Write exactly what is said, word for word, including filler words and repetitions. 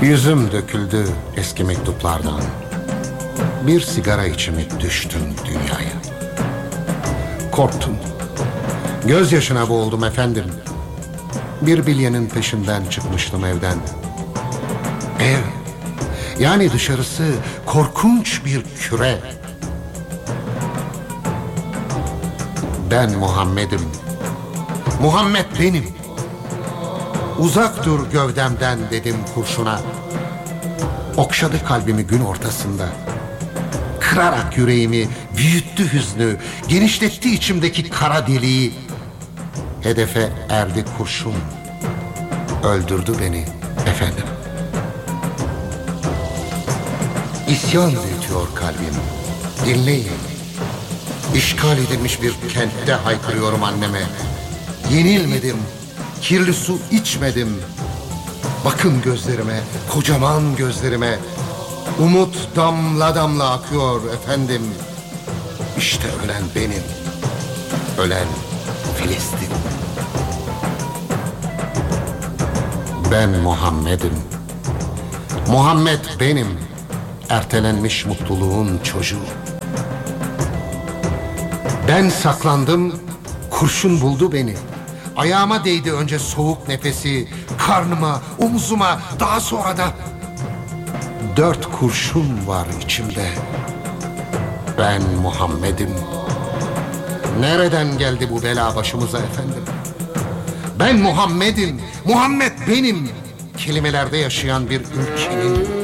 Yüzüm döküldü eski mektuplardan. Bir sigara içimi düştüm dünyaya. Korktum. Gözyaşına boğuldum efendim. Bir bilyenin peşinden çıkmıştım evden. Ev, yani dışarısı korkunç bir küre. Ben Muhammed'im. Muhammed benim. Uzak dur gövdemden dedim kurşuna. Okşadı kalbimi gün ortasında. Kırarak yüreğimi büyüttü hüznü, genişletti içimdeki kara deliği. Hedefe erdi kurşun, öldürdü beni efendim. İsyan büyütüyor kalbim, dinleyin. İşgal edilmiş bir kentte haykırıyorum anneme. Yenilmedim, kirli su içmedim. Bakın gözlerime, kocaman gözlerime. Umut damla damla akıyor efendim. İşte ölen benim, ölen Filistin. Ben Muhammed'im. Muhammed benim, ertelenmiş mutluluğun çocuğu. Ben saklandım, kurşun buldu beni. Ayağıma değdi önce soğuk nefesi, karnıma, omzuma, daha sonra da dört kurşun var içimde. Ben Muhammed'im. Nereden geldi bu bela başımıza efendim? Ben Muhammed'im. Muhammed benim. Kelimelerde yaşayan bir ülkenin